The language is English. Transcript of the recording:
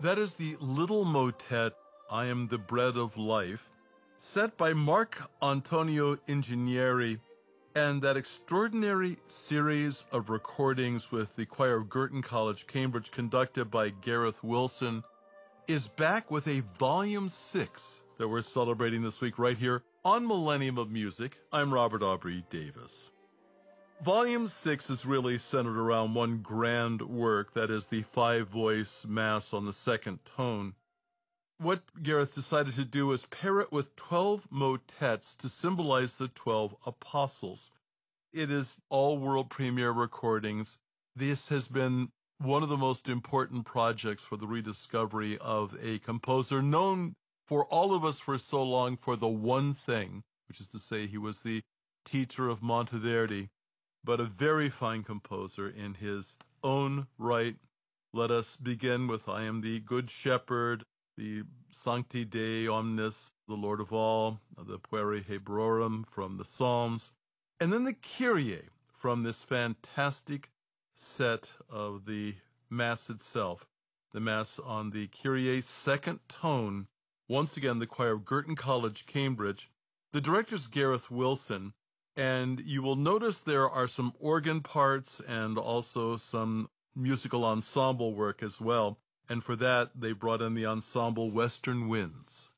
That is the little motet, I Am the Bread of Life, set by Marc Antonio Ingegneri, and that extraordinary series of recordings with the choir of Girton College, Cambridge, conducted by Gareth Wilson, is back with a Volume 6 that we're celebrating this week right here on Millennium of Music. I'm Robert Aubrey Davis. Volume 6 is really centered around one grand work, that is the five-voice Mass on the second tone. What Gareth decided to do was pair it with 12 motets to symbolize the 12 apostles. It is all world premiere recordings. This has been one of the most important projects for the rediscovery of a composer known for all of us for so long for the one thing, which is to say he was the teacher of Monteverdi, but a very fine composer in his own right. Let us begin with I Am the Good Shepherd, the Sancti Dei Omnis, the Lord of All, the Pueri Hebrorum from the Psalms, and then the Kyrie from this fantastic set of the Mass itself, the Mass on the Kyrie second tone, once again the choir of Girton College, Cambridge. The director's Gareth Wilson, and you will notice there are some organ parts and also some musical ensemble work as well. And for that, they brought in the ensemble Western Winds.